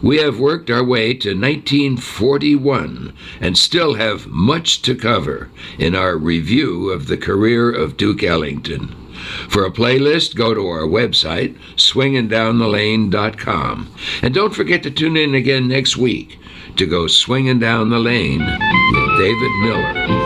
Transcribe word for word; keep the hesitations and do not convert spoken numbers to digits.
We have worked our way to nineteen forty-one and still have much to cover in our review of the career of Duke Ellington. For a playlist, go to our website, swingin' down the lane dot com. And don't forget to tune in again next week to go swinging down the lane with David Miller.